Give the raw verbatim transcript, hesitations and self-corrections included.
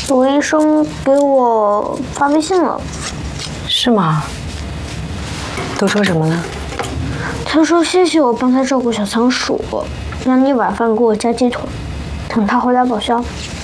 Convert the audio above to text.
罗医生给我发微信了。 是吗？都说什么了？ 他说谢谢我帮他照顾小仓鼠，让你晚饭给我加鸡腿，等他回来报销。